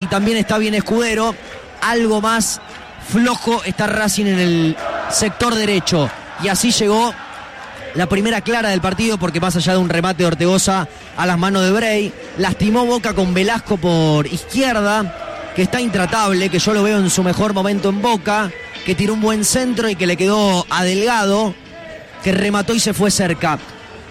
también está bien Escudero. Algo más flojo está Racing en el sector derecho. Y así llegó la primera clara del partido, porque más allá de un remate de Ortegoza a las manos de Bray, lastimó Boca con Velasco por izquierda, que está intratable, que yo lo veo en su mejor momento en Boca, que tiró un buen centro y que le quedó a Delgado, que remató y se fue cerca.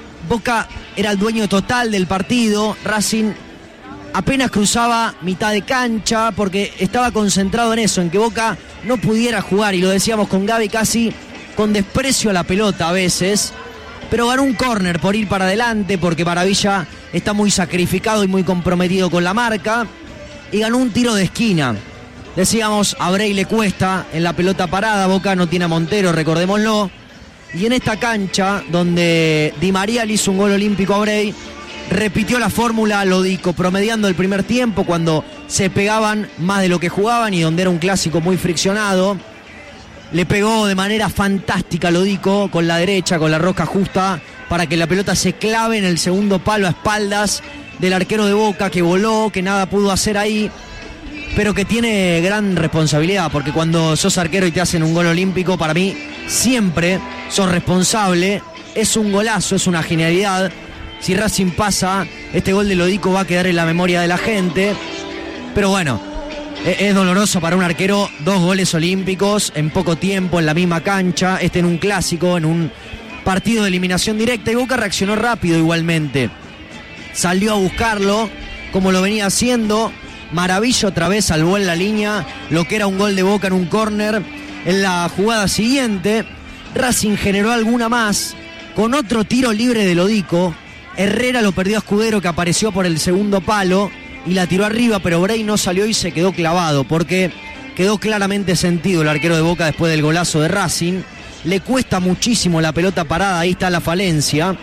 Boca era el dueño total del partido. Racing apenas cruzaba mitad de cancha porque estaba concentrado en eso, en que Boca no pudiera jugar, y lo decíamos con Gaby, casi con desprecio a la pelota a veces, pero ganó un córner por ir para adelante, porque Maravilla está muy sacrificado y muy comprometido con la marca, y ganó un tiro de esquina. Decíamos, a Bray le cuesta en la pelota parada, Boca no tiene a Montero, recordémoslo, y en esta cancha donde Di María le hizo un gol olímpico a Bray, repitió la fórmula Lodico, promediando el primer tiempo cuando se pegaban más de lo que jugaban y donde era un clásico muy friccionado. Le pegó de manera fantástica Lodico con la derecha, con la rosca justa, para que la pelota se clave en el segundo palo a espaldas del arquero de Boca, que voló, que nada pudo hacer ahí, pero que tiene gran responsabilidad, porque cuando sos arquero y te hacen un gol olímpico, para mí siempre sos responsable. Es un golazo, es una genialidad. Si Racing pasa, este gol de Lodico va a quedar en la memoria de la gente, pero bueno, es doloroso para un arquero, 2 goles olímpicos en poco tiempo, en la misma cancha, en un clásico, en un partido de eliminación directa, y Boca reaccionó rápido igualmente. Salió a buscarlo, como lo venía haciendo. Maravilla otra vez salvó en la línea lo que era un gol de Boca en un córner. En la jugada siguiente, Racing generó alguna más, con otro tiro libre de Lodico. Herrera lo perdió a Escudero, que apareció por el segundo palo y la tiró arriba, pero Bray no salió y se quedó clavado, porque quedó claramente sentido el arquero de Boca después del golazo de Racing. Le cuesta muchísimo la pelota parada, ahí está la falencia.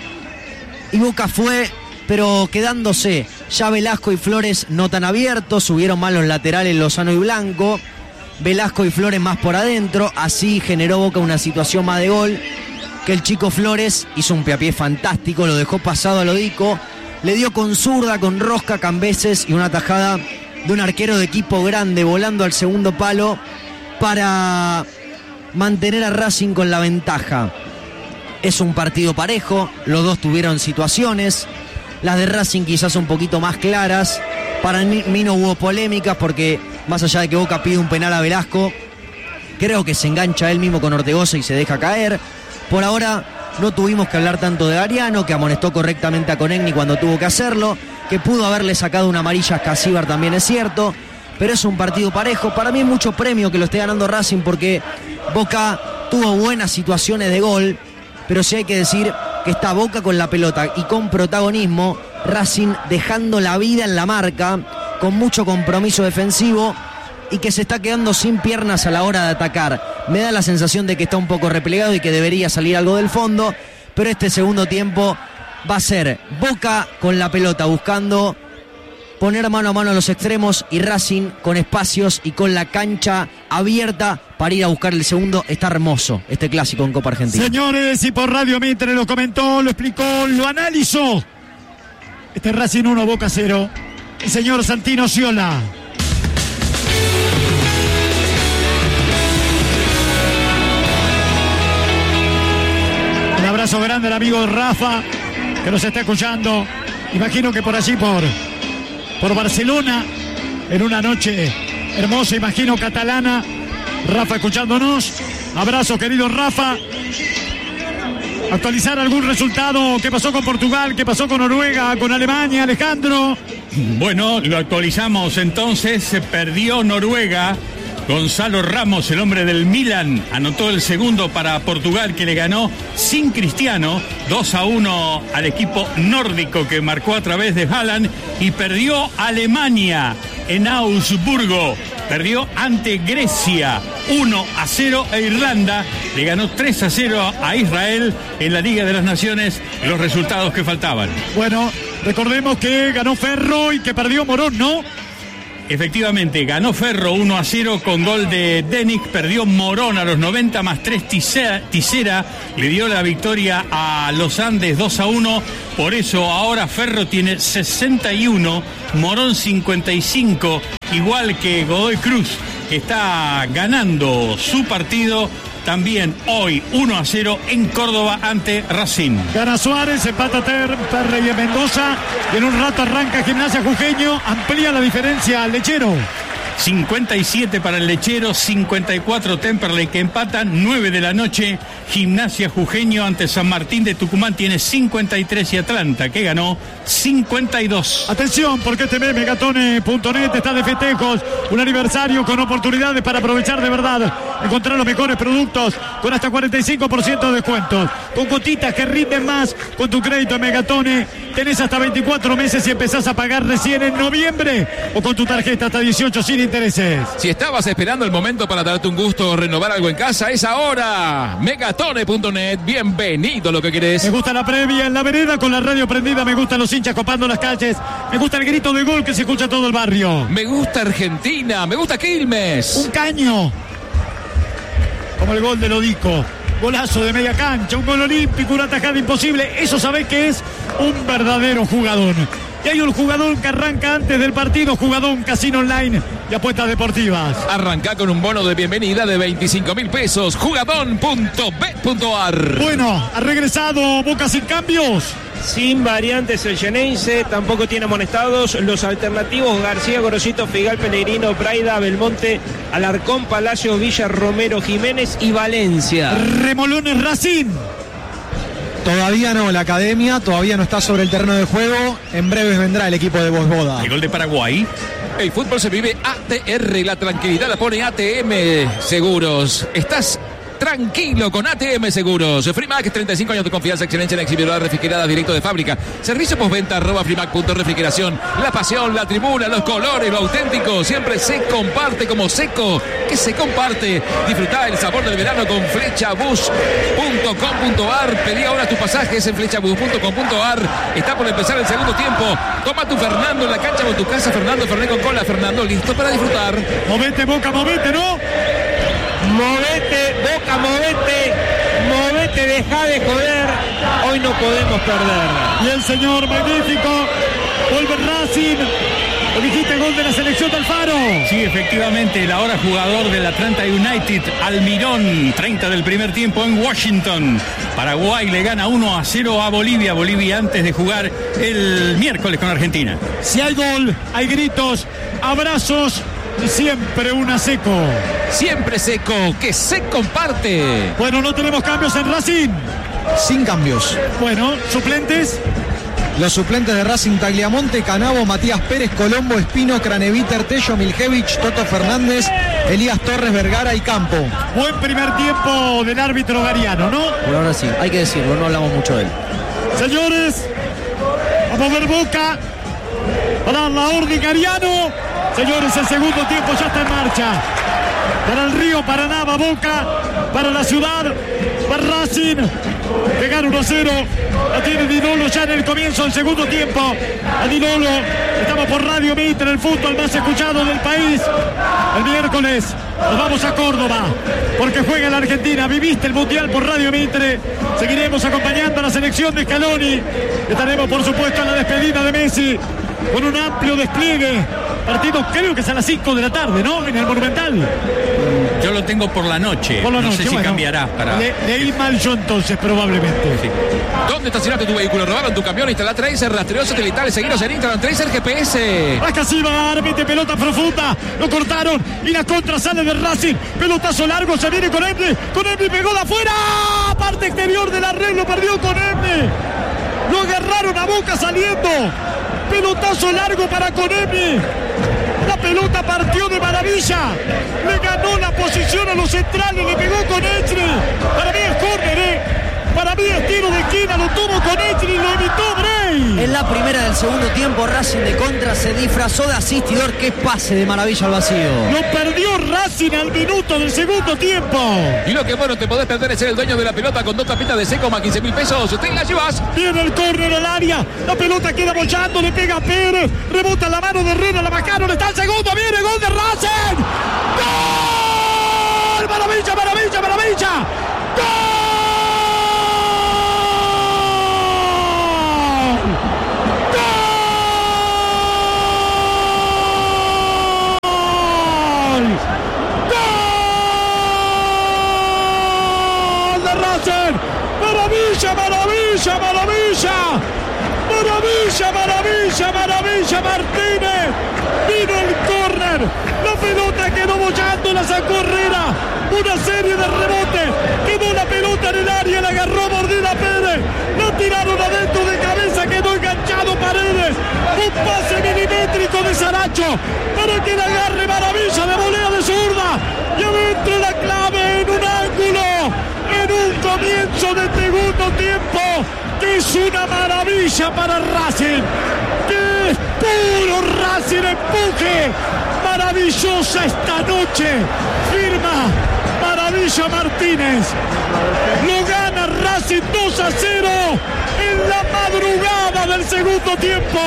Y Boca fue, pero quedándose. Ya Velasco y Flores no tan abiertos, subieron mal los laterales Lozano y Blanco. Velasco y Flores más por adentro, así generó Boca una situación más de gol, que el chico Flores hizo un piapié fantástico, lo dejó pasado a Lodico, le dio con zurda, con rosca, Cambeses, y una tajada de un arquero de equipo grande volando al segundo palo para mantener a Racing con la ventaja. Es un partido parejo, los dos tuvieron situaciones, las de Racing quizás un poquito más claras. Para mí no hubo polémicas, porque más allá de que Boca pide un penal a Velasco, creo que se engancha él mismo con Ortegoza y se deja caer. Por ahora no tuvimos que hablar tanto de Ariano, que amonestó correctamente a Conegni cuando tuvo que hacerlo, que pudo haberle sacado una amarilla a Casíbar, también es cierto, pero es un partido parejo. Para mí es mucho premio que lo esté ganando Racing, porque Boca tuvo buenas situaciones de gol, pero sí hay que decir que está Boca con la pelota y con protagonismo, Racing dejando la vida en la marca, con mucho compromiso defensivo, y que se está quedando sin piernas a la hora de atacar. Me da la sensación de que está un poco replegado y que debería salir algo del fondo, pero este segundo tiempo va a ser Boca con la pelota buscando poner mano a mano a los extremos, y Racing con espacios y con la cancha abierta para ir a buscar el segundo. Está hermoso este clásico en Copa Argentina. Señores, y por Radio Mitre lo comentó, lo explicó, lo analizó. Este Racing 1, Boca 0. El señor Santino Sciola. Un abrazo grande al amigo Rafa, que nos está escuchando. Imagino que por allí, por Barcelona, en una noche hermosa, imagino, catalana. Rafa escuchándonos. Abrazo, querido Rafa. Actualizar algún resultado. ¿Qué pasó con Portugal? ¿Qué pasó con Noruega? ¿Con Alemania, Alejandro? Bueno, lo actualizamos entonces. Se perdió Noruega. Gonzalo Ramos, el hombre del Milan, anotó el segundo para Portugal, que le ganó sin Cristiano 2-1 al equipo nórdico, que marcó a través de Haaland. Y perdió Alemania en Augsburgo. Perdió ante Grecia 1-0, e Irlanda le ganó 3-0 a Israel en la Liga de las Naciones, los resultados que faltaban. Bueno, recordemos que ganó Ferro y que perdió Morón, ¿no? Efectivamente, ganó Ferro 1-0 con gol de Denik, perdió Morón a los 90 más 3 Tisera, le dio la victoria a los Andes 2-1, por eso ahora Ferro tiene 61, Morón 55, igual que Godoy Cruz, que está ganando su partido. También hoy 1-0 en Córdoba ante Racing. Gana Suárez, empata Temperley y Mendoza. Y en un rato arranca Gimnasia Jujeño. Amplía la diferencia al Lechero. 57 para el Lechero, 54 Temperley que empatan, 9 de la noche, Gimnasia Jujeño ante San Martín de Tucumán tiene 53 y Atlanta que ganó 52. Atención porque Megatone.net está de festejos, un aniversario con oportunidades para aprovechar de verdad, encontrar los mejores productos con hasta 45% de descuentos, con gotitas que rinden más, con tu crédito en Megatone tenés hasta 24 meses y empezás a pagar recién en noviembre o con tu tarjeta hasta 18 sin intereses. Si estabas esperando el momento para darte un gusto o renovar algo en casa, es ahora. Megatone.net, bienvenido a lo que querés. Me gusta la previa en la vereda con la radio prendida, me gustan los hinchas copando las calles, me gusta el grito de gol que se escucha todo el barrio. Me gusta Argentina, me gusta Quilmes. Un caño, como el gol de Lodico. Golazo de media cancha, un gol olímpico, una tajada imposible. Eso sabés que es un verdadero jugador. Y hay un jugador que arranca antes del partido, jugador casino online y apuestas deportivas. Arranca con un bono de bienvenida de 25.000 pesos. Jugadón.bet.ar. Bueno, ha regresado Boca sin cambios. Sin variantes el Xeneize, tampoco tiene amonestados. Los alternativos: García, Gorosito, Figal, Pellegrino, Braida, Belmonte, Alarcón, Palacio, Villa, Romero, Jiménez y Valencia. Remolones Racing. Todavía no, la academia todavía no está sobre el terreno de juego. En breves vendrá el equipo de Vosboda. El gol de Paraguay. El fútbol se vive ATR, la tranquilidad la pone ATM Seguros. Estás tranquilo con ATM Seguros. Frimac, 35 años de confianza, excelencia en exhibidora refrigerada directo de fábrica. Servicio postventa @frimac.refrigeración. La pasión, la tribuna, los colores, lo auténtico. Siempre se comparte como seco, que se comparte. Disfrutá el sabor del verano con flechabus.com.ar. Pedí ahora tus pasajes en flechabus.com.ar. Está por empezar el segundo tiempo. Toma tu Fernando en la cancha con tu casa. Fernando Fernet con cola. Fernando, listo para disfrutar. Movete, Boca, movete, ¿no? Movete, Boca, movete, deja de joder. Hoy no podemos perder. Y el señor magnífico, vuelve Racing. ¿Lo dijiste, gol de la selección de Alfaro? Sí, efectivamente, el ahora jugador del Atlanta United, Almirón, 30 del primer tiempo en Washington. Paraguay le gana 1-0 a Bolivia. Bolivia antes de jugar el miércoles con Argentina. Si hay gol, hay gritos, abrazos y siempre una seco. Siempre seco, que se comparte. Bueno, no tenemos cambios en Racing. Sin cambios. Bueno, suplentes. Los suplentes de Racing: Tagliamonte, Canavo, Matías Pérez, Colombo, Espino, Craneviter, Tello, Miljevich, Toto Fernández, Elías Torres, Vergara y Campo. Buen primer tiempo del árbitro Gariano, ¿no? Por ahora sí, hay que decirlo, no hablamos mucho de él. Señores, vamos a ver Boca. Para la orden Gariano. Señores, el segundo tiempo ya está en marcha. Para el Río Paraná, va Boca. Para la ciudad, va Racing. Que gana 1-0. La tiene Dinolo ya en el comienzo del segundo tiempo. A Dinolo, estamos por Radio Mitre, el fútbol más escuchado del país. El miércoles nos vamos a Córdoba, porque juega la Argentina. Viviste el Mundial por Radio Mitre. Seguiremos acompañando a la selección de Scaloni. Estaremos, por supuesto, en la despedida de Messi, con un amplio despliegue. Partido creo que es a las 5 de la tarde, ¿no? En el Monumental. Yo lo tengo por la noche. Por la no noche, sé si bueno, cambiará para... Leí mal yo entonces, probablemente. Sí. ¿Dónde estacionaste tu vehículo? ¿Robaron tu camión? Instala Tracer, rastreo satelital. Seguinos en Instagram, Tracer GPS. Acá sí va, mete pelota profunda. Lo cortaron y la contra sale de Racing. Pelotazo largo, se viene con Emre. Con Emre pegó de afuera. Parte exterior del arreglo, perdió con Emre. Lo agarraron a Boca saliendo. Pelotazo largo para Conemi. La pelota partió de maravilla. Le ganó la posición a los centrales. Le pegó con Echri. Para mí es córner, Para mí es tiro de esquina. Lo tuvo con Echri y lo evitó Bre. Cobrey. En la primera del segundo tiempo, Racing de contra se disfrazó de asistidor. Qué pase de maravilla al vacío. Lo perdió Racing al minuto del segundo tiempo. Y lo que bueno te podés perder es ser el dueño de la pelota con 2 tapitas de seco más 15.000 pesos. Te la llevas. Viene el córner al área. La pelota queda bollando, le pega a Pérez. Rebota en la mano de Herrera, la bajaron. Está el segundo. Viene gol de Racing. ¡Gol! ¡Maravilla, maravilla, maravilla! ¡Gol! Maravilla, maravilla, maravilla. Maravilla, maravilla, maravilla, Martínez. Vino el córner. La pelota quedó bollando, la sacó Herrera. Una serie de rebotes. Quedó la pelota en el área, la agarró mordida Pérez. La tiraron adentro de cabeza, quedó enganchado Paredes. Un pase milimétrico de Saracho para que la agarre Maravilla de volea de zurda. Y adentro la clave en un ángulo. En un comienzo de segundo tiempo que es una maravilla para Racing, que es puro Racing, empuje, maravillosa esta noche, firma Maravilla Martínez, lo gana Racing 2-0 en la madrugada del segundo tiempo.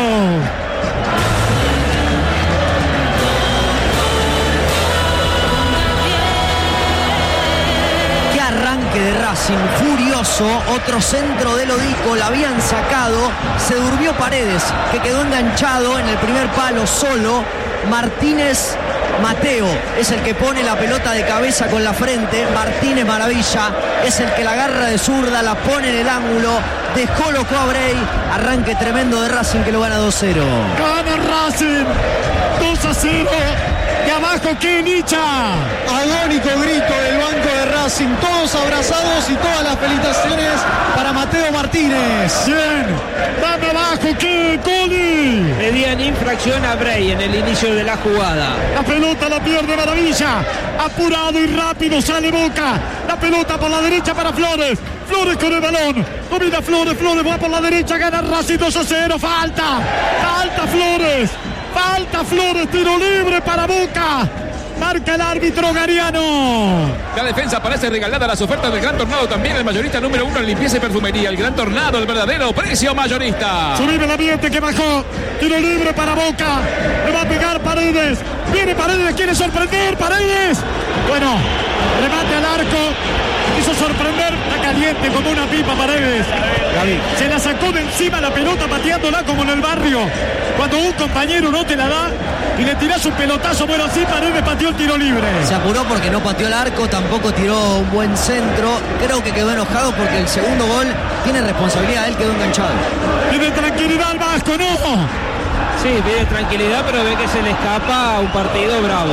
Arranque de Racing, furioso, otro centro de Lodico, la habían sacado, se durmió Paredes, que quedó enganchado en el primer palo solo. Martínez Mateo es el que pone la pelota de cabeza con la frente. Martínez Maravilla es el que la agarra de zurda, la pone en el ángulo, descolocó a Brey. Arranque tremendo de Racing que lo gana 2-0. Gana Racing 2-0. Y abajo Quinicha. Agónico grito del banco de Racing, todos abrazados y todas las felicitaciones para Mateo Martínez. Bien, dame abajo que Coli. Pedían infracción a Brey en el inicio de la jugada. La pelota la pierde Maravilla. Apurado y rápido sale Boca. La pelota por la derecha para Flores. Flores con el balón. Domina Flores. Flores va por la derecha. Gana Racing 2-0. Falta. Falta Flores. Falta Flores. Tiro libre para Boca. Marca el árbitro Gariano. La defensa parece regalada. Las ofertas del Gran Tornado también. El mayorista número 1 en limpieza y perfumería. El Gran Tornado, el verdadero precio mayorista. Subime el ambiente que bajó. Tiro libre para Boca. Le va a pegar Paredes. Viene Paredes, quiere sorprender. Paredes. Bueno, remate al arco. Quiso sorprender. Está caliente como una pipa Paredes. Se la sacó de encima la pelota pateándola como en el barrio. Cuando un compañero no te la da y le tirás un pelotazo, bueno, así Paredes pateó el tiro libre. Se apuró porque no pateó el arco, tampoco tiró un buen centro. Creo que quedó enojado porque el segundo gol tiene responsabilidad, él quedó enganchado. Tiene tranquilidad al Vasco, ¿no? Sí, pide tranquilidad, pero ve que se le escapa a un partido bravo.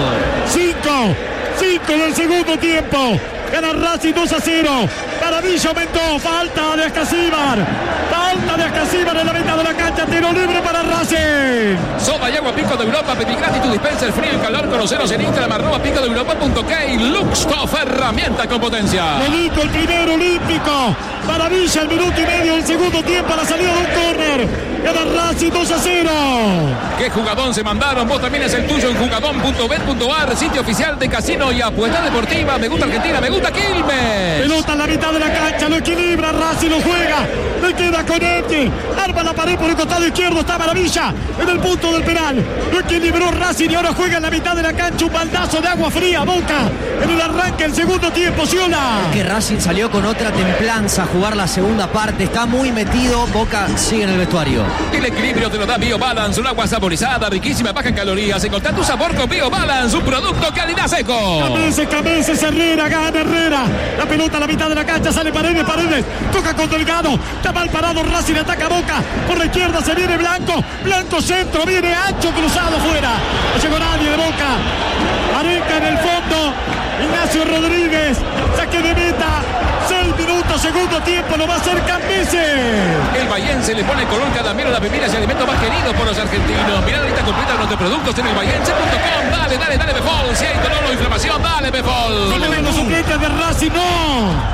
5 del segundo tiempo. Gana Racing 2-0. Maravilla aumentó. Falta de Ascasíbar. Falta de Ascasíbar en la mitad de la cancha. Tiro libre para Racing. Soda y agua Pico de Europa. Pedí gratis tu dispenser frío y calor. Conoceros en Instagram @picodeeuropa.k. Luxtoff, herramienta con potencia. Lodico, el primer olímpico. Maravilla, el minuto y medio del segundo tiempo a la salida de un córner. Gana Racing 2-0. ¿Qué jugadón se mandaron? Vos también es el tuyo en jugadón.bet.ar, sitio oficial de casino y apuesta deportiva. Me gusta Argentina, me gusta Quilmes. Pelota en la mitad de la cancha, lo equilibra, Racing lo juega. Le queda con él. Arma la pared por el costado izquierdo, está Maravilla en el punto del penal. Lo equilibró Racing y ahora juega en la mitad de la cancha un baldazo de agua fría. Boca en el arranque del segundo tiempo, Ciola. Que Racing salió con otra templanza a jugar la segunda parte. Está muy metido, Boca sigue en el vestuario. El equilibrio te lo da BioBalance, un agua saborizada, riquísima, baja en calorías. Encontrá tu sabor con BioBalance, un producto calidad seco. Cabeces, Herrera, gana Herrera. La pelota a la mitad de la cancha, sale Paredes. Toca con Delgado. Está mal parado Racing, ataca Boca. Por la izquierda se viene Blanco. Blanco centro, viene ancho, cruzado fuera. No llegó nadie de Boca. Areca en el fondo. Ignacio Rodríguez. Saque de meta. 6 minutos, segundo tiempo, lo va a hacer Cambeses. El bahiense le pone color cada miro a las bebidas y alimentos más queridos por los argentinos. Mirá la lista completa de nuestros productos en elbahiense.com. Dale, Befol. Si hay dolor o inflamación, dale, Befol. Con los suplentes de Racing, no.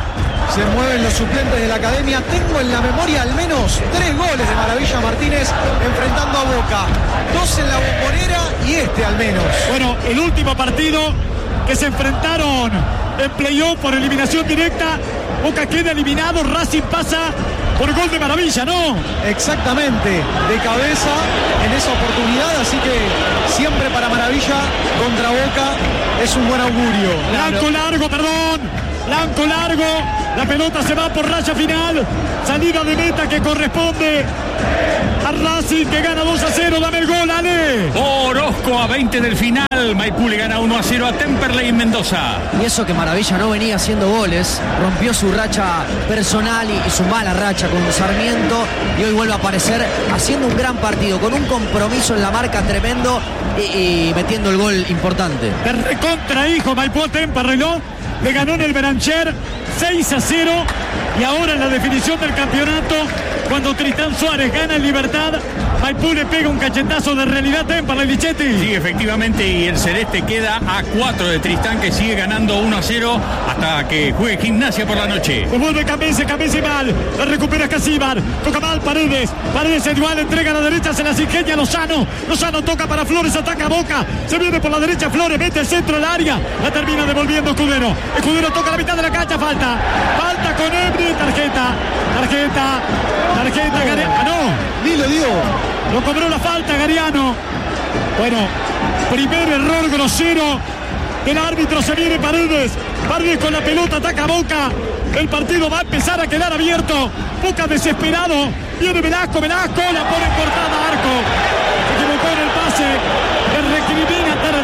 Se mueven los suplentes de la academia. Tengo en la memoria al menos 3 goles de Maravilla Martínez enfrentando a Boca. 2 en la Bombonera y este al menos. Bueno, el último partido que se enfrentaron en playoff por eliminación directa, Boca queda eliminado, Racing pasa por gol de Maravilla, ¿no? Exactamente, de cabeza en esa oportunidad, así que siempre para Maravilla contra Boca es un buen augurio. Blanco largo, blanco largo, la pelota se va por raya final, salida de meta que corresponde a Racing, que gana 2-0, dame el gol, Ale. Orozco a 20 del final, Maipú le gana 1-0 a Temperley en Mendoza. Y eso que Maravilla no venía haciendo goles, rompió su racha personal y su mala racha con Sarmiento, y hoy vuelve a aparecer haciendo un gran partido, con un compromiso en la marca tremendo y metiendo el gol importante. De recontrahijo Maipú a Temperley, ¿no? Le ganó en el Berancher 6-0 y ahora en la definición del campeonato, cuando Tristán Suárez gana en Libertad, Maipú le pega un cachetazo de realidad a Temperley, Lichetti. Sí, efectivamente, y el Celeste queda a 4 de Tristán, que sigue ganando 1-0 hasta que juegue Gimnasia por la noche. Devuelve Camese mal, la recupera Casíbar, toca mal Paredes igual, entrega a la derecha, se las ingenia Lozano toca para Flores, ataca a Boca, se viene por la derecha Flores, mete el centro al área, la termina devolviendo Escudero toca la mitad de la cancha, falta con Ebri, tarjeta, Ni lo dio. Lo cobró la falta Gariano. Bueno, primer error grosero del árbitro, se viene Paredes con la pelota, ataca a Boca, el partido va a empezar a quedar abierto, Boca desesperado, viene Velasco, la pone cortada a arco, se equivocó en el pase, le recrimina, está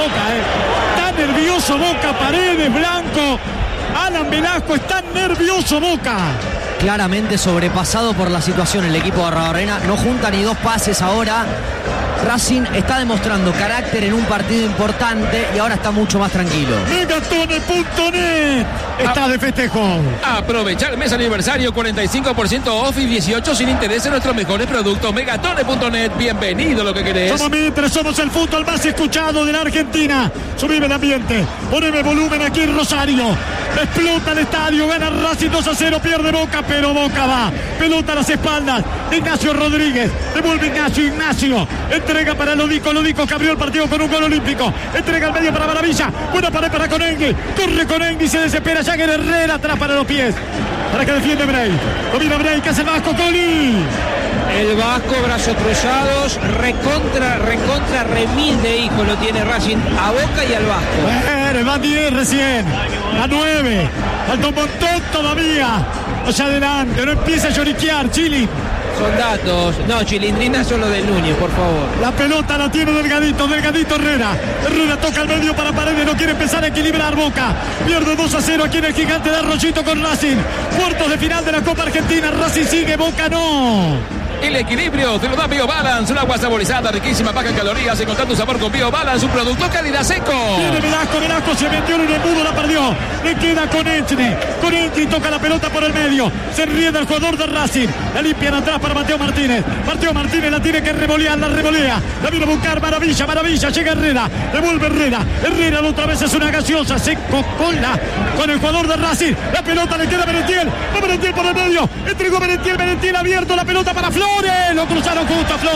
nervioso Boca, Paredes, Blanco, Alan Velasco, está nervioso Boca. Claramente sobrepasado por la situación el equipo de Arrobarrena, no junta ni 2 pases ahora. Racing está demostrando carácter en un partido importante y ahora está mucho más tranquilo. Megatone.net está de festejo. Aprovechar el mes aniversario, 45% off y 18 sin interés en nuestros mejores productos. Megatone.net, bienvenido a lo que querés. Somos el fútbol más escuchado de la Argentina. Subime el ambiente, poneme volumen aquí en Rosario. Explota el estadio, gana Racing 2-0, pierde Boca, pero Boca va. Pelota a las espaldas de Ignacio Rodríguez. Devuelve Ignacio. Entrega para Lodico que abrió el partido con un gol olímpico. Entrega al medio para Maravilla. Buena pared para Conengui. Corre Conengui, se desespera. Jagger Herrera atrás para los pies. Para que defiende Bray. Domina Bray, que hace el Vasco, Coli. El Vasco, brazos cruzados, recontra remil de hijo lo tiene Racing a Boca y al Vasco. Va 10 recién, a 9, falta un montón todavía. Hacia adelante, no empieza a lloriquear, Chili. Son datos, no, chilindrinas son los del Núñez, por favor. La pelota la tiene Delgadito Herrera toca al medio para Paredes, no quiere empezar a equilibrar Boca, pierde 2-0 aquí en el Gigante de Arroyito con Racing, cuartos de final de la Copa Argentina, Racing sigue, Boca no. El equilibrio te lo da BioBalance, una agua saborizada, riquísima, baja en calorías, encontrando tu sabor con BioBalance, un producto calidad seco. Viene Velasco se metió en un embudo, la perdió, le queda Conechny, toca la pelota por el medio, se ríe del jugador de Racing, la limpian atrás para Mateo Martínez la tiene que revolear, la revolea, la vino a buscar Maravilla, llega Herrera, devuelve Herrera otra vez es una gaseosa, se cocola con el jugador de Racing, la pelota le queda a Merentiel, va Merentiel por el medio, entregó Merentiel abierto, la pelota para Flores, lo cruzaron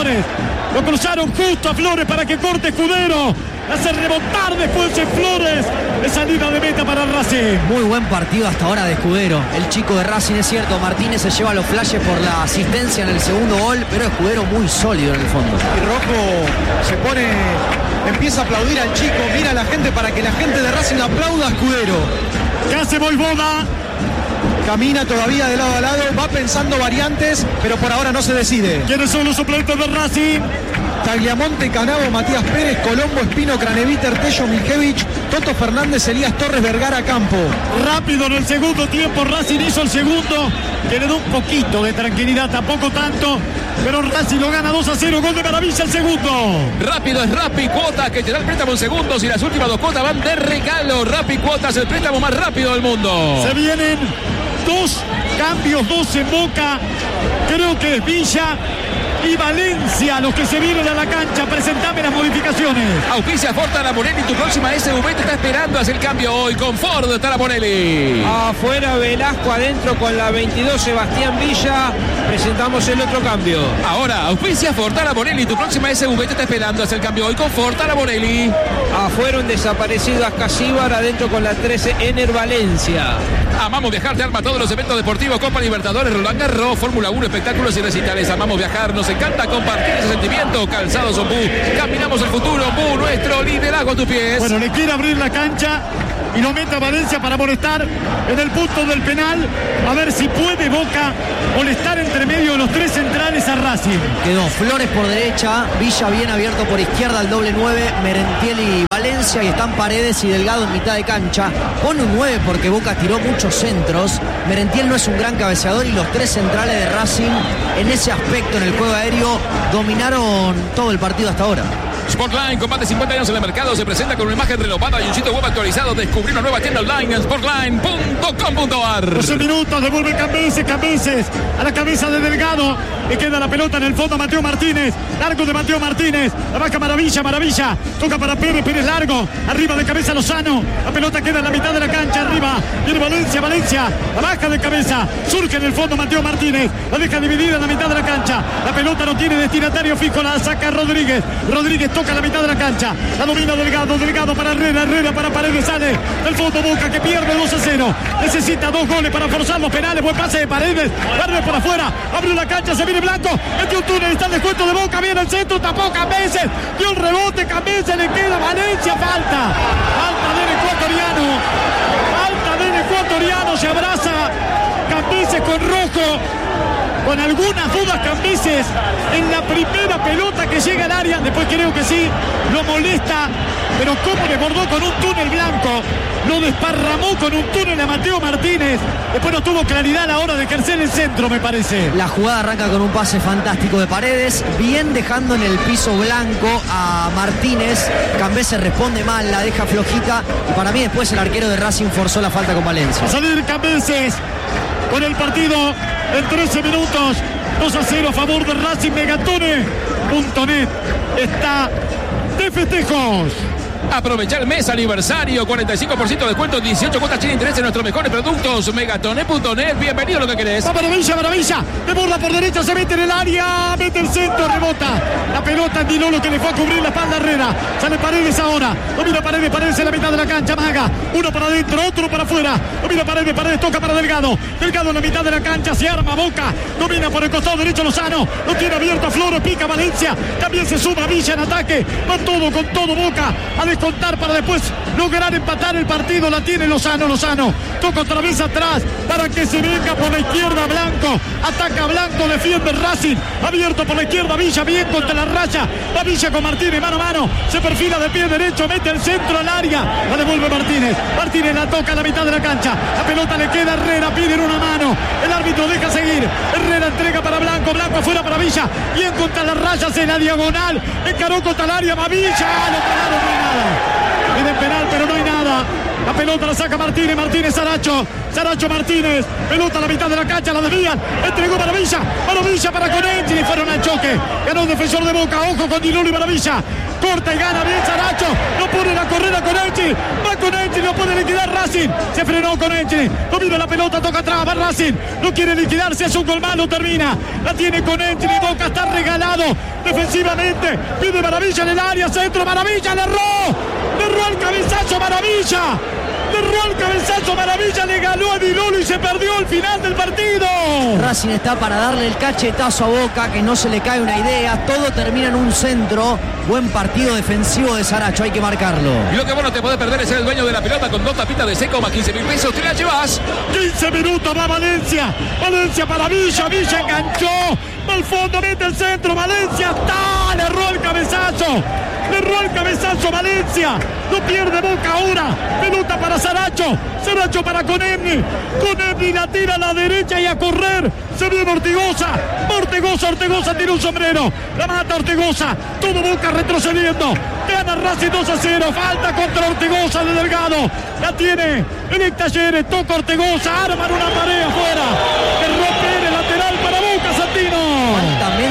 justo a Flores para que corte Escudero, hace rebotar después en Flores, es salida de meta para Racing. Muy buen partido hasta ahora de Escudero, el chico de Racing, es cierto, Martínez se lleva los flashes por la asistencia en el segundo gol, pero Escudero muy sólido en el fondo. Y Rojo empieza a aplaudir al chico, mira a la gente para que la gente de Racing aplauda a Escudero. ¿Qué hace Voivoda? Camina todavía de lado a lado, va pensando variantes, pero por ahora no se decide. ¿Quiénes son los suplentes de Racing? Tagliamonte, Canavo, Matías Pérez, Colombo, Espino, Craneviter, Tello, Milkevich, Toto Fernández, Elías Torres, Vergara, Campo. Rápido en el segundo tiempo, Racing hizo el segundo, que le da un poquito de tranquilidad, tampoco tanto, pero Racing lo gana 2-0, gol de Maravilla el segundo. Rápido es Rappi Cuotas, que te da el préstamo en segundos y las últimas 2 cuotas van de regalo. Rappi Cuotas, el préstamo más rápido del mundo. Se vienen 2 cambios, 2 en Boca, creo que es Villa y Valencia los que se vienen a la cancha. Presentame las modificaciones. Auspicia Ford Taraborelli, tu próxima SUV te está esperando. Haz el cambio hoy con Ford Taraborelli. Afuera Velasco, adentro con la 22 Sebastián Villa. Presentamos el otro cambio. Ahora, auspicia Ford Taraborelli, tu próxima SUV te está esperando. Haz el cambio hoy con Ford Taraborelli. Afuera un desaparecido Ascasíbar, adentro con la 13 Ener Valencia. Amamos Viajar te arma todos los eventos deportivos, Copa Libertadores, Roland Garros, Fórmula 1, espectáculos y recitales. Amamos Viajar, nos encanta compartir ese sentimiento. Calzados Ombú, caminamos el futuro. Ombú, nuestro liderazgo a tus pies. Bueno, le quiere abrir la cancha y lo mete a Valencia para molestar en el punto del penal. A ver si puede Boca molestar entre medio de los tres centrales a Racing. Quedó Flores por derecha, Villa bien abierto por izquierda al doble 9, Merentiel y Valencia, y están Paredes y Delgado en mitad de cancha. Pone un 9 porque Boca tiró muchos centros. Merentiel no es un gran cabeceador y los tres centrales de Racing en ese aspecto en el juego aéreo dominaron todo el partido hasta ahora. Sportline, con más de 50 años en el mercado, se presenta con una imagen renovada y un sitio web actualizado. Descubrí una nueva tienda online en sportline.com.ar. 12 minutos, devuelve Cambeses a la cabeza de Delgado. Le queda la pelota en el fondo a Mateo Martínez. Largo de Mateo Martínez. La baja Maravilla. Toca para Pérez largo. Arriba de cabeza Lozano. La pelota queda en la mitad de la cancha. Arriba viene Valencia. La baja de cabeza. Surge en el fondo Mateo Martínez. La deja dividida en la mitad de la cancha. La pelota no tiene destinatario fijo. La saca Rodríguez toca la mitad de la cancha. La domina Delgado para Herrera para Paredes. Sale del fondo Boca que pierde 2-0. Necesita 2 goles para forzar los penales. Buen pase de Paredes por afuera. Abre la cancha, se viene Blanco. Metió un túnel, está el descuento de Boca. Viene el centro, tapó Cambeses. Dio el rebote, Cambeses, le queda Valencia. Falta del ecuatoriano. Se abraza Cambeses con Rojo. Con algunas dudas Cambeses en la primera pelota que llega al área. Después creo que sí, lo molesta. Pero cómo desbordó con un túnel Blanco. Lo desparramó con un túnel a Mateo Martínez. Después no tuvo claridad a la hora de ejercer el centro, me parece. La jugada arranca con un pase fantástico de Paredes, bien dejando en el piso Blanco a Martínez. Cambeses responde mal, la deja flojita. Y para mí después el arquero de Racing forzó la falta con Valencia. A salir Cambeses con el partido en 13 minutos. 2-0 a favor de Racing. Megatone.net está de festejos. Aprovecha el mes aniversario, 45% de descuento, 18 cuotas sin interés en nuestros mejores productos. Megatone.net, bienvenido a lo que querés. Maravilla, desborda por derecha, se mete en el área, mete el centro, rebota. La pelota en Dilolo que le fue a cubrir la espalda a Herrera. Sale Paredes ahora, domina Paredes en la mitad de la cancha, Maga. Uno para adentro, otro para afuera. Domina Paredes, toca para Delgado en la mitad de la cancha, se arma Boca. Domina por el costado derecho Lozano, lo tiene abierto a Flores, pica Valencia. También se suma Villa en ataque, va todo con todo Boca. A descontar para después lograr empatar el partido. La tiene Lozano, toca otra vez atrás para que se venga por la izquierda Blanco, ataca Blanco, defiende Racing, abierto por la izquierda Villa, bien contra la raya, va Villa con Martínez, mano a mano, se perfila de pie derecho, mete el centro al área, la devuelve Martínez la toca a la mitad de la cancha, la pelota le queda a Herrera, piden una mano, el árbitro deja seguir, Herrera entrega para Blanco afuera para Villa, bien contra las rayas en la diagonal, encaró contra el área, va Villa, lo pararon, no hay nada. Piden penal, pero no hay nada. La pelota la saca Martínez, Saracho Martínez, pelota a la mitad de la cancha, la desvían, entregó Maravilla para Conenchi, y fueron al choque, ganó un defensor de Boca, ojo con Dilolo y Maravilla, corta y gana bien Saracho, no ponen a correr a Conenchi, va Conenchi, no puede liquidar Racing, se frenó Conenchi, domina la pelota, toca atrás, va Racing, no quiere liquidarse, es un gol malo, termina, la tiene Conenchi, y Boca está regalado defensivamente, pide Maravilla en el área, centro, Maravilla, le erró el cabezazo Maravilla, le ganó a Dilolo y se perdió el final del partido. Racing está para darle el cachetazo a Boca, que no se le cae una idea, todo termina en un centro. Buen partido defensivo de Saracho, hay que marcarlo. Lo que vos no te podés perder es ser el dueño de la pelota con 2 tapitas de seco más 15.000 pesos, te la llevas. 15 minutos, va Valencia para Villa enganchó, va al fondo, mete el centro, Valencia está, le erró el cabezazo Valencia, no pierde Boca ahora, pelota para Saracho para Conenni la tira a la derecha y a correr, se viene Ortegoza tiene un sombrero, la mata Ortegoza, todo Boca retrocediendo, gana Racing 2-0, falta contra Ortegoza de Delgado, la tiene en Talleres, toca Ortegoza, arman una pared afuera, el romper el lateral para Boca, Santino. Falta media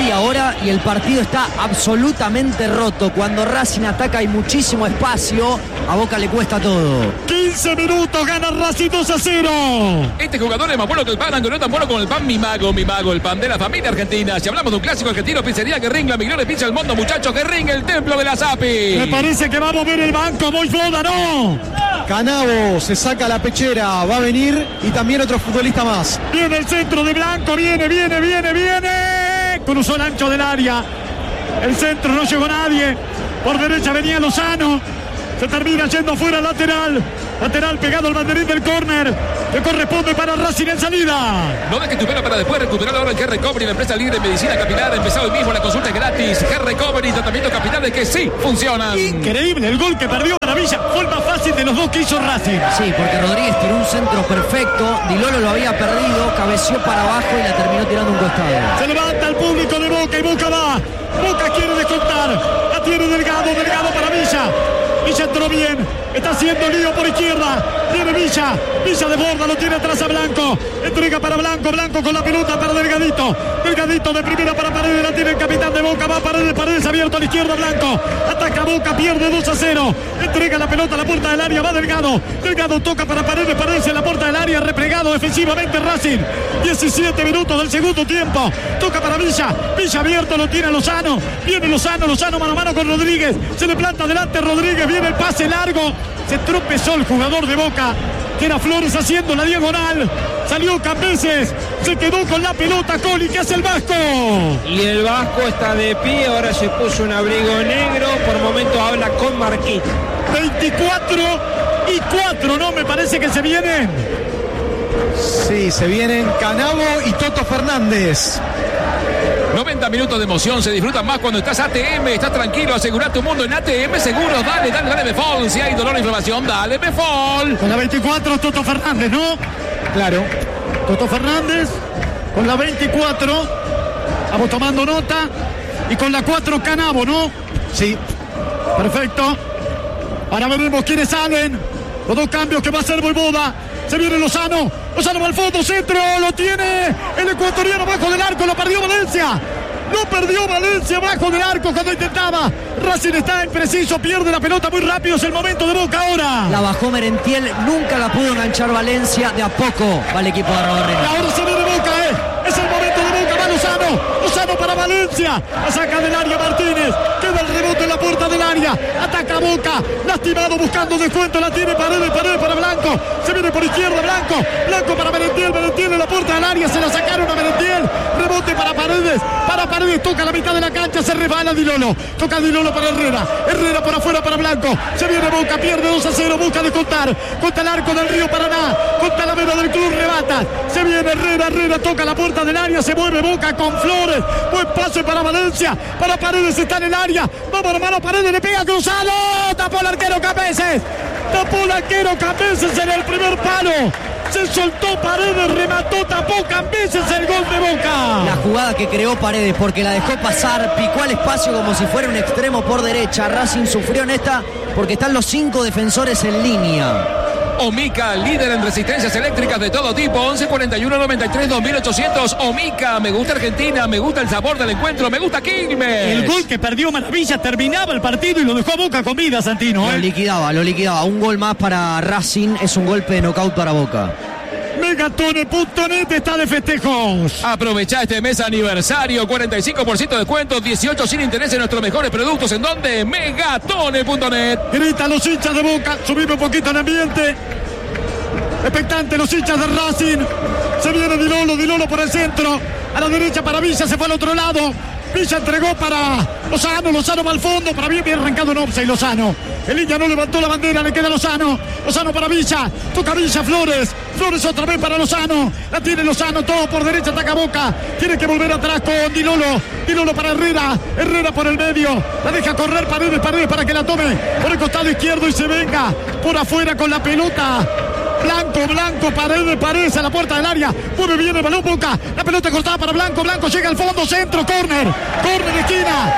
media hora y el partido está absolutamente roto. Cuando Racing ataca hay muchísimo espacio, a Boca le cuesta todo. 15 minutos, gana Racing 2-0. Este jugador es más bueno que el pan, aunque no es tan bueno como el pan. Mi mago, el pan de la familia argentina. Si hablamos de un clásico argentino, pizzería Guerrín, la mejor pizza del mundo, muchachos. Guerrín, el templo de la Zapi. Me parece que va a mover el banco, muy boda, ¿no? Canavo se saca la pechera, va a venir y también otro futbolista más. Viene el centro de Blanco, viene. Cruzó el ancho del área. El centro no llegó nadie. Por derecha venía Lozano. Se termina yendo fuera lateral. Lateral pegado al banderín del córner. Que corresponde para Racing en salida. No dejes tu pelo para después recuperar ahora el Hair Recovery, la empresa líder en medicina capilar. Empezó hoy mismo, la consulta es gratis. Hair Recovery, tratamiento capilares que sí funcionan. Increíble el gol que perdió Maravilla. Fue el más fácil de los dos que hizo Racing. Sí, porque Rodríguez tiró un centro perfecto. Di Lolo lo había perdido, cabeció para abajo y la terminó tirando un costado. Se levanta el público de Boca y Boca va. Boca quiere descontar. La tiene Delgado para Villa. Villa entró bien, está haciendo lío por izquierda. Viene Villa desborda, lo tiene atrás a Blanco. Entrega para Blanco con la pelota para Delgadito. Delgadito de primera para Paredes, la tiene el capitán de Boca. Va Paredes abierto a la izquierda, Blanco. Ataca Boca, pierde 2-0. Entrega la pelota a la puerta del área, va Delgado. Delgado toca para Paredes en la puerta del área, replegado defensivamente Racing. 17 minutos del segundo tiempo. Toca para Villa abierto, lo tiene Lozano. Viene Lozano mano a mano con Rodríguez. Se le planta delante Rodríguez, viene el pase largo. Se tropezó el jugador de Boca, que era Flores, haciendo la diagonal. Salió Cambeses, se quedó con la pelota. Coli, ¿qué hace el Vasco? Y el Vasco está de pie, ahora se puso un abrigo negro. Por momentos habla con Marquín. 24-4, ¿no? Me parece que se vienen. Sí, se vienen Canavo y Toto Fernández. 90 minutos de emoción, se disfrutan más cuando estás ATM, estás tranquilo, asegura tu mundo en ATM Seguros. Dale Befol, si hay dolor o inflamación, dale Befol. Con la 24 Toto Fernández, ¿no? Claro. Toto Fernández con la 24. Vamos tomando nota. Y con la 4 Canavo, ¿no? Sí. Perfecto. Ahora veremos quiénes salen. Los dos cambios que va a hacer Voivoda. Se viene Lozano va al fondo, centro, lo tiene el ecuatoriano bajo del arco, lo perdió Valencia bajo del arco cuando intentaba. Racing está impreciso, pierde la pelota muy rápido, es el momento de Boca ahora. La bajó Merentiel, nunca la pudo enganchar Valencia, de a poco va el equipo de Arrobarrena. Ahora se viene Boca, es el momento de Boca, va Lozano para Valencia, la saca del área Martínez, queda el rebote en la puerta del área, ataca Boca, lastimado buscando descuento, la tiene Paredes para Blanco, se viene por izquierda Blanco para Merentiel en la puerta del área, se la sacaron a Merentiel, rebote para Paredes, toca la mitad de la cancha, se resbala Di Lolo, toca Di Lolo para Herrera por afuera para Blanco, se viene Boca, pierde 2-0, busca descontar, contra el arco del Río Paraná, contra la vena del club Rebata, se viene Herrera, toca la puerta del área, se mueve Boca con Flores, buen pase para Valencia, para Paredes, está en el área, vamos hermano, Paredes le pega cruzado, tapó el arquero Cambeses en el primer palo. Se soltó Paredes, remató, tapó Cambeses, el gol de Boca. La jugada que creó Paredes, porque la dejó pasar, picó al espacio como si fuera un extremo por derecha. Racing sufrió en esta porque están los 5 defensores en línea. Omica, líder en resistencias eléctricas de todo tipo. 1141-93-2800. Omica, me gusta Argentina, me gusta el sabor del encuentro, me gusta Quilmes. El gol que perdió Maravilla terminaba el partido y lo dejó a Boca con vida, Santino. Lo liquidaba. Un gol más para Racing, es un golpe de nocaut para Boca. Megatone.net está de festejos. Aprovecha este mes aniversario, 45% de descuento, 18 sin interés en nuestros mejores productos. ¿En dónde? Megatone.net. Gritan los hinchas de Boca, subimos un poquito el ambiente. Expectante los hinchas de Racing. Se viene Di Lolo por el centro. A la derecha para Villa, se fue al otro lado. Villa entregó para Lozano va al fondo, para bien arrancado en offside Lozano. El Línea no levantó la bandera, le queda Lozano para Villa, toca Villa, Flores otra vez para Lozano, la tiene Lozano, todo por derecha, ataca Boca, tiene que volver atrás con Di Lolo para Herrera por el medio, la deja correr Paredes para que la tome por el costado izquierdo y se venga por afuera con la pelota. Blanco, Paredes a la puerta del área, mueve bien el balón Boca, la pelota cortada para Blanco llega al fondo, centro, córner de esquina,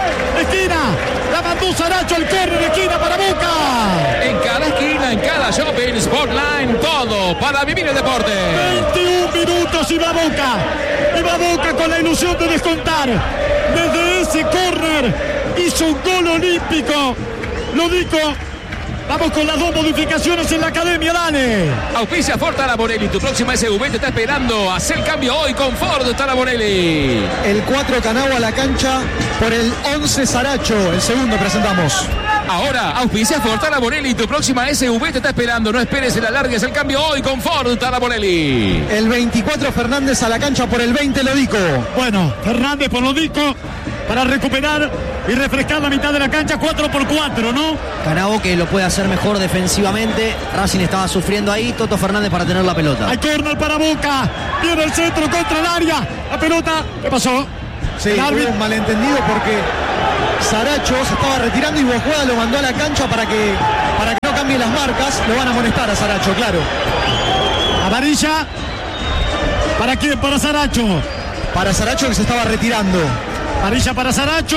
la mandó Saracho al córner de esquina para Boca. En cada esquina, en cada shopping, Sportline, todo para vivir el deporte. 21 minutos y va Boca. Y va Boca con la ilusión de descontar. Desde ese córner hizo un gol olímpico. Lo dijo. Vamos con las 2 modificaciones en la academia, dale. Auspicia Ford Talamorelli, tu próxima SUV te está esperando. Haz el cambio hoy con Ford Talamorelli. El 4 Canavo a la cancha por el 11 Saracho. El segundo presentamos. Ahora, auspicia Ford Talamorelli, tu próxima SUV te está esperando. No esperes el alargue, es el cambio hoy con Ford Talamorelli. El 24 Fernández a la cancha por el 20 Lodico. Bueno, Fernández por Lodico para recuperar y refrescar la mitad de la cancha 4x4, ¿no? Canavo que lo puede hacer mejor defensivamente. Racing estaba sufriendo ahí. Toto Fernández para tener la pelota. Hay córner para Boca. Viene el centro contra el área. La pelota. ¿Qué pasó? Sí, hubo un malentendido porque Saracho se estaba retirando y Bojuada lo mandó a la cancha para que no cambie las marcas. Lo van a amonestar a Saracho, claro. Amarilla. ¿Para quién? Para Saracho. Para Saracho que se estaba retirando. Amarilla para Saracho.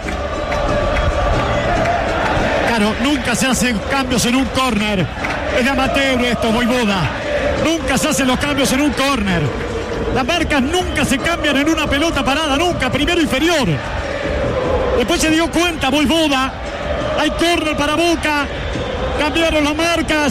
Claro, nunca se hacen cambios en un córner. Es de amateur esto, Voivoda. Nunca se hacen los cambios en un córner. Las marcas nunca se cambian en una pelota parada, nunca. Primero inferior. Después se dio cuenta Voivoda. Hay córner para Boca. Cambiaron las marcas.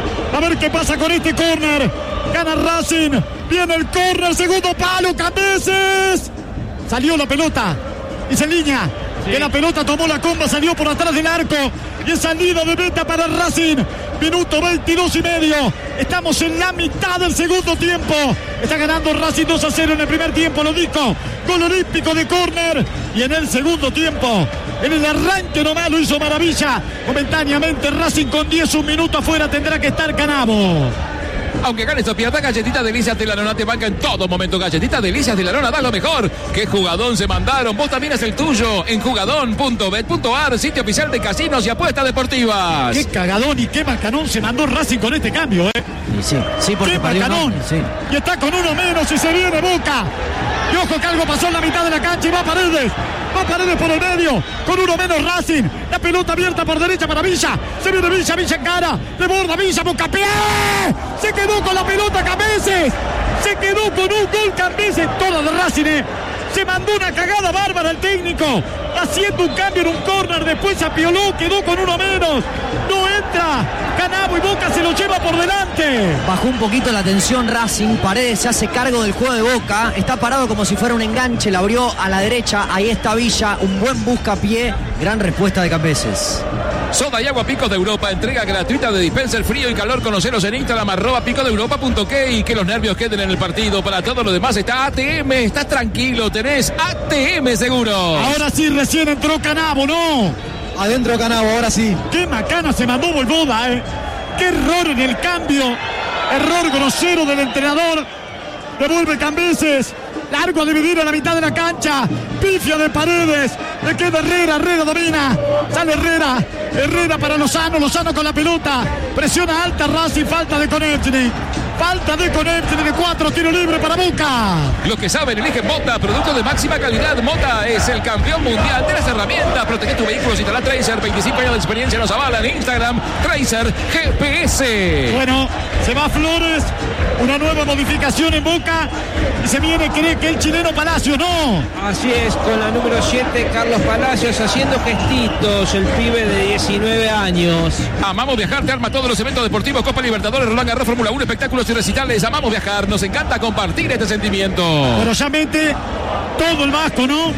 A ver qué pasa con este córner. Gana Racing. Viene el córner, segundo palo, Cambeses. Salió la pelota. Dice Liña. Sí. Que la pelota tomó la comba, salió por atrás del arco. Y es salida de meta para Racing. Minuto 22 y medio. Estamos en la mitad del segundo tiempo. Está ganando Racing 2-0 en el primer tiempo, lo dijo. Gol olímpico de córner. Y en el segundo tiempo, en el arranque nomás lo hizo Maravilla. Momentáneamente Racing con 10, un minuto afuera tendrá que estar Canavo. Aunque ganes o pierdas, Galletitas Delicias de la Nona te banca en todo momento. Galletitas Delicias de la Nona da lo mejor. ¿Qué jugadón se mandaron? Vos también es el tuyo en jugadón.bet.ar, sitio oficial de casinos y apuestas deportivas. Qué cagadón y qué macanón se mandó Racing con este cambio, Sí, porque qué macanón. Sí. Y está con uno menos y se viene Boca. Y ojo que algo pasó en la mitad de la cancha y va Paredes. Va Paredes por el medio, con uno menos Racing. La pelota abierta por derecha para Villa. Se viene Villa, Villa en cara. De borda Villa, Bocapié. Se quedó con la pelota Cambeses. Se quedó con un gol Cambeses. Toda de Racing. Se mandó una cagada bárbara el técnico. Haciendo un cambio en un córner. Después apioló, quedó con uno menos. No entra. Canavo y Boca se lo lleva por delante. Bajó un poquito la tensión Racing. Paredes se hace cargo del juego de Boca. Está parado como si fuera un enganche. La abrió a la derecha. Ahí está Villa. Un buen buscapié. Gran respuesta de Cambeses. Soda y agua Picos de Europa. Entrega gratuita de dispenser frío y calor. Conoceros en Instagram @picosdeeuropa.k y que los nervios queden en el partido. Para todo lo demás está ATM. Estás tranquilo. Tenés ATM Seguros. Ahora sí, recién entró Canavo, ¿no? Adentro Canavo, ahora sí. Qué macana se mandó Voivoda, Qué error en el cambio. Error grosero del entrenador. Devuelve Cambeses. Largo a dividir a la mitad de la cancha. Pifia de Paredes. Le queda Herrera. Herrera domina. Sale Herrera. Herrera para Lozano. Lozano con la pelota. Presiona alta Racing. Falta de Konechny. Falta de Konechny de 4. Tiro libre para Boca. Los que saben eligen Mota. Producto de máxima calidad. Mota es el campeón mundial de las herramientas. Protege tu vehículo. Instala Tracer. 25 años de experiencia nos avalan. Instagram. Tracer GPS. Bueno, se va Flores. Una nueva modificación en Boca. Y se viene, cree que el chileno Palacios, no. Así es, con la número 7, Carlos Palacios haciendo gestitos, el pibe de 19 años. Amamos viajar, te arma todos los eventos deportivos, Copa Libertadores, Roland Garros, Fórmula 1, espectáculos y recitales. Amamos viajar, nos encanta compartir este sentimiento. Pero ya mete todo el Vasco, ¿no?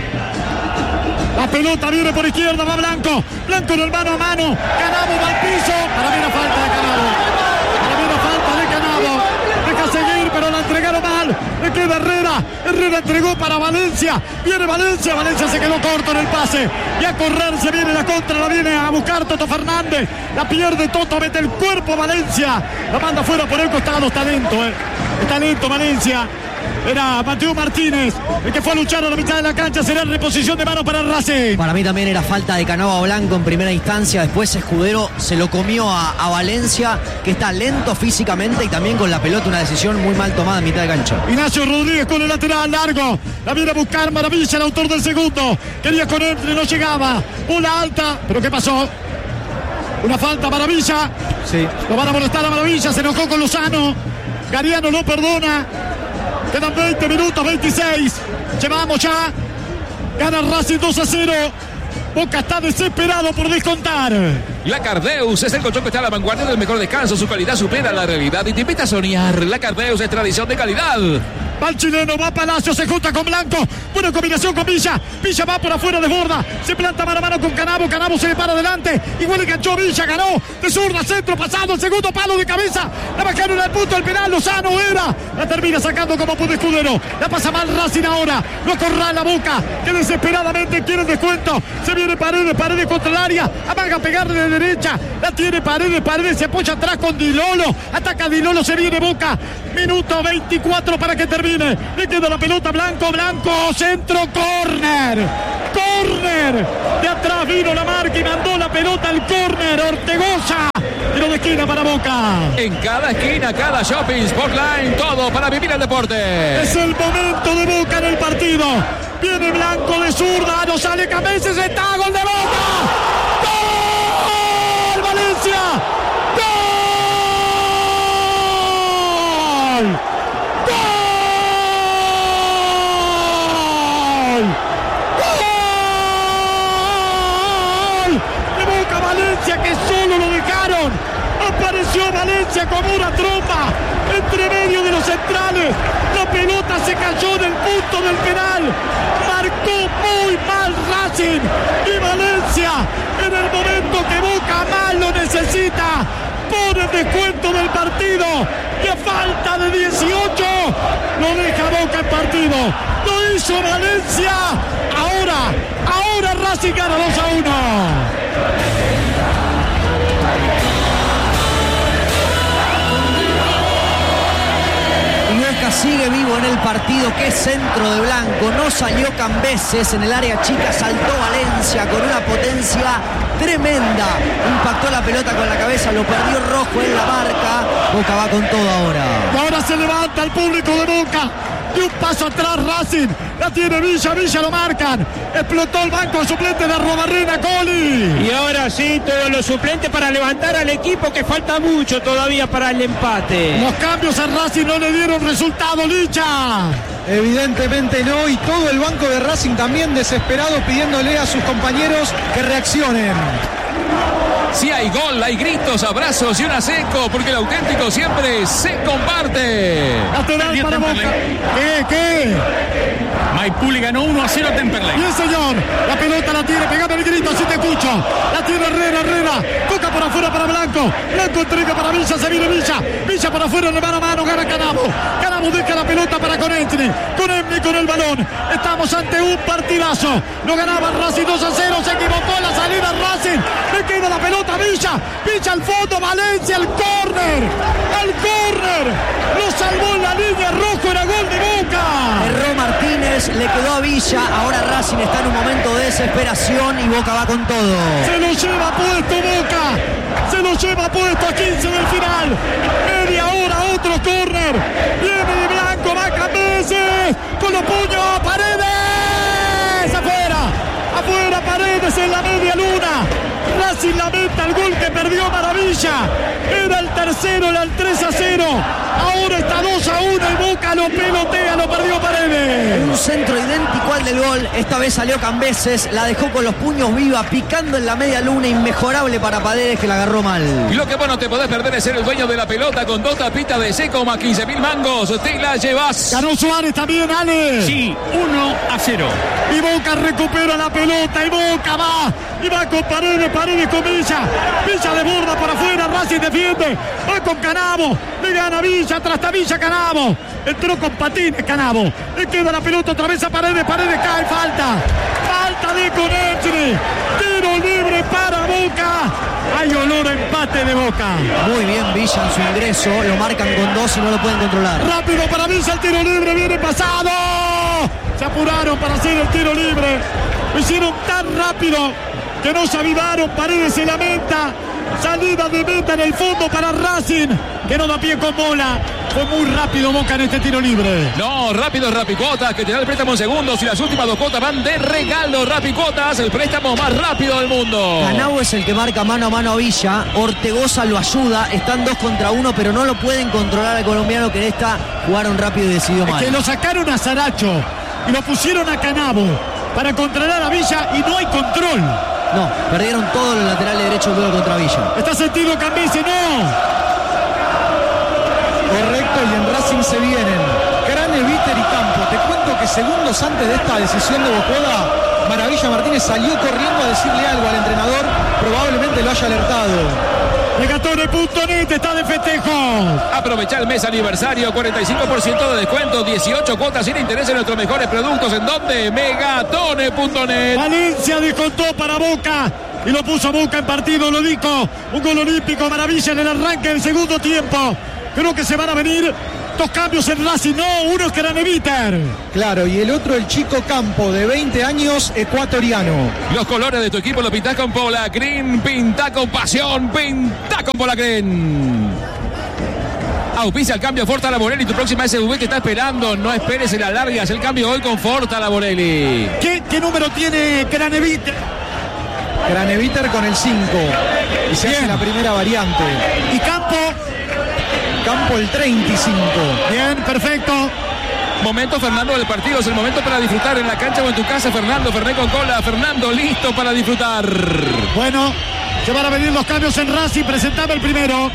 La pelota viene por izquierda, va Blanco. Blanco en el mano a mano. Canavo va al piso. Para mí la falta de Canavo. Para mí la falta de Canavo. Deja seguir, pero la entregaron mal. Le queda Herrera. Herrera entregó para Valencia. Viene Valencia. Valencia se quedó corto en el pase. Y a correr se viene la contra. La viene a buscar Toto Fernández. La pierde Toto. Mete el cuerpo a Valencia. La manda fuera por el costado. Está lento, Está lento Valencia. Era Mateo Martínez el que fue a luchar a la mitad de la cancha. Será reposición de mano para el Racing. Para mí también era falta de Canavo a Blanco en primera instancia. Después Escudero se lo comió a Valencia, que está lento físicamente y también con la pelota. Una decisión muy mal tomada en mitad de cancha. Ignacio Rodríguez con el lateral largo. La viene a buscar Maravilla, el autor del segundo. Quería con él, no llegaba. Bola alta. ¿Pero qué pasó? Una falta Maravilla. Sí. Lo van a molestar a Maravilla. Se enojó con Lozano. Gariano no perdona. Quedan 20 minutos, 26. Llevamos ya. Gana Racing 2-0. Boca está desesperado por descontar. La Cardeus es el colchón que está a la vanguardia del mejor descanso. Su calidad supera la realidad y te invita a soñar. La Cardeus es tradición de calidad. Va el chileno, va Palacio, se junta con Blanco. Buena combinación con Villa. Villa va por afuera, desborda. Se planta mano a mano con Canabo. Canabo se le para adelante. Igual enganchó Villa, ganó. De zurda, centro, pasado. El segundo palo de cabeza. La bajaron al punto del penal. Lozano era. La termina sacando como pudo Escudero. La pasa mal Racing ahora. Lo acorrala Boca, que desesperadamente quiere el descuento. Se viene Paredes contra el área. Amaga a pegarle de derecha. La tiene Paredes se apoya atrás con Dilolo. Ataca Dilolo, se viene Boca. Minuto 24 para que termine. Le queda la pelota Blanco, centro, córner. De atrás vino la marca y mandó la pelota al córner. Ortegoza. Tiro de esquina para Boca. En cada esquina, cada shopping, Sportline, todo para vivir el deporte. Es el momento de Boca en el partido. Viene Blanco de zurda, no sale Cameses, está gol de Boca. ¡Gol! ¡Valencia! ¡Gol! De Boca Valencia, que solo lo dejaron. Apareció Valencia como una tromba entre medio de los centrales. La pelota se cayó en el punto del penal. Marcó muy mal Racing. Y Valencia, en el momento que Boca más lo necesita, pone el descuento del partido. Y a falta de 18 lo deja Boca en partido. Lo hizo Valencia. Ahora Racing gana 2-1. Boca sigue vivo en el partido. Qué centro de Blanco. No salió Cambeses en el área chica. Saltó Valencia con una potencia tremenda. Impactó la pelota con la cabeza. Lo perdió Rojo en la marca. Boca va con todo ahora. Y ahora se levanta el público de Boca. Y un paso atrás Racing. La tiene Villa lo marcan. Explotó el banco de suplente de Arrobarrena, Coli. Y ahora sí, todos los suplentes para levantar al equipo, que falta mucho todavía para el empate. Los cambios a Racing no le dieron resultado, Licha. Evidentemente no, y todo el banco de Racing también desesperado pidiéndole a sus compañeros que reaccionen. Si hay gol, hay gritos, abrazos y una seco, porque el auténtico siempre se comparte. Lateral para Boca. ¿Qué? Maipú le ganó 1-0 a Temperley. Bien, señor. La pelota la tiene, pegame el grito, así te escucho. La tiene Herrera. Toca por afuera para Blanco. Blanco entrega para Villa, se viene Villa. Villa por afuera, de mano a mano, gana Canabo. Canabo deja la pelota para Conetni. Conetni con el balón. Estamos ante un partidazo. Lo ganaba Racing 2-0, se equivocó en la salida Racing. Le queda la pelota a Villa al fondo, Valencia, al córner. Lo salvó en la línea, Rojo, era gol de Boca. Erró Martínez, le quedó a Villa. Ahora Racing está en un momento de desesperación y Boca va con todo. Se lo lleva puesto Boca. Se lo lleva puesto a 15 del final. Media hora, otro córner. Viene de Blanco, va Cambeses. Con los puños, Paredes. Afuera Paredes en la media luna. Racing lamenta el gol que perdió Maravilla. Era el tercero, era el 3-0. Ahora está 2-1 y Boca lo pelotea, lo perdió Paredes. Un centro idéntico al del gol. Esta vez salió Cambeses, la dejó con los puños viva, picando en la media luna. Inmejorable para Paredes, que la agarró mal. Y lo que vos no te podés perder es ser el dueño de la pelota con 2 tapitas de seco más 15.000 mangos. Te la llevas. Ganó Suárez también, Ale. Sí, 1-0. Y Boca recupera la pelota y Boca va. Y va con Paredes con Villa. Villa desborda por afuera, Racing defiende. Va con Canabo. Le gana Villa, atrás está Villa, Canabo. Entró con patines Canabo. Le queda la pelota otra vez a Paredes cae, falta de Conetni. Tiro libre para Boca. Hay olor a empate de Boca. Muy bien Villa en su ingreso. Lo marcan con 2 y no lo pueden controlar. Rápido para Villa, el tiro libre viene pasado. Se apuraron para hacer el tiro libre. Lo hicieron tan rápido que no se avivaron. Paredes se lamenta. Salida de meta en el fondo para Racing, que no da pie con bola. Fue muy rápido Boca en este tiro libre. No, rápido Rapicuotas, que te da el préstamo en segundos y las últimas 2 cuotas van de regalo. Rapicuotas, el préstamo más rápido del mundo. Canabo es el que marca mano a mano a Villa. Ortegoza lo ayuda. Están 2 contra 1, pero no lo pueden controlar al colombiano, que en esta jugaron rápido y decidió mal. Es que lo sacaron a Saracho y lo pusieron a Canabo para controlar a Villa y no hay control. No, perdieron todos los laterales derechos luego contra Villa. Está sentido Cambici, no. Correcto, y en Racing se vienen Craneviter y Campo. Te cuento que segundos antes de esta decisión de Bocoda, Maravilla Martínez salió corriendo a decirle algo al entrenador, probablemente lo haya alertado. Megatone.net está de festejo. Aprovecha el mes aniversario, 45% de descuento, 18 cuotas sin interés en nuestros mejores productos. ¿En dónde? Megatone.net. Valencia descontó para Boca y lo puso Boca en partido, lo dijo. Un gol olímpico, Maravilla en el arranque del segundo tiempo. Creo que se van a venir 2 cambios en Racing, no, uno es Craneviter. Claro, y el otro el chico Campo, de 20 años, ecuatoriano. Los colores de tu equipo lo pintás con Pola Green, pintá con pasión, pintá con Pola Green. Auspicia el cambio Forta Laborelli, tu próxima SUV que está esperando. No esperes en la largas, el cambio hoy con Forta Laborelli. ¿Qué número tiene Craneviter? Craneviter con el 5. Y se hace la primera variante. Y Campo el 35. Bien, perfecto. Momento, Fernando, del partido. Es el momento para disfrutar en la cancha o en tu casa. Fernando, Ferné con cola. Fernando, listo para disfrutar. Bueno, se van a venir los cambios en Racing. Presentame el primero.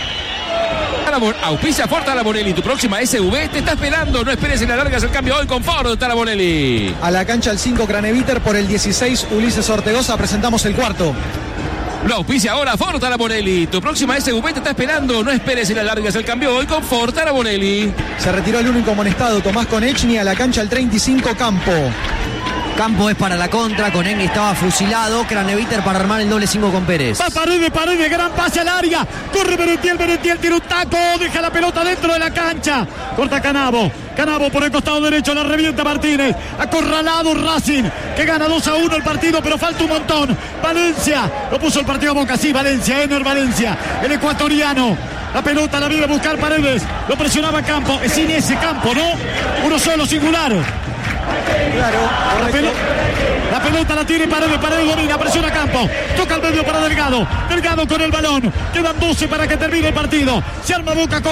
Auspicia Forta Laborelli, tu próxima SUV te está esperando. No esperes en la largas, el cambio hoy con Forta Laborelli. A la cancha el 5 Craneviter, por el 16 Ulises Ortegoza. Presentamos el cuarto. Lo auspicia ahora Forta Laborelli. Tu próxima SUV te está esperando. No esperes en la largas, el cambio hoy con Forta Laborelli. Se retiró el único amonestado, Tomás Konechny. A la cancha el 35 Campo. Campo es para la contra, Konechny estaba fusilado. Craneviter para armar el doble 5 con Pérez. Va Paredes, gran pase al área. Corre Merentiel tiene un taco. Deja la pelota dentro de la cancha. Corta Canabo por el costado derecho, la revienta Martínez. Acorralado Racing, que gana 2-1 el partido, pero falta un montón. Valencia, lo puso el partido a Boca, sí, Valencia, Ener Valencia, el ecuatoriano. La pelota la viene a buscar Paredes, lo presionaba Campo, es sin ese Campo, ¿no? Uno solo, singular. Claro, la pelota la tiene Paredes domina, presiona Campo, toca al medio para Delgado con el balón, quedan 12 para que termine el partido, se arma Boca con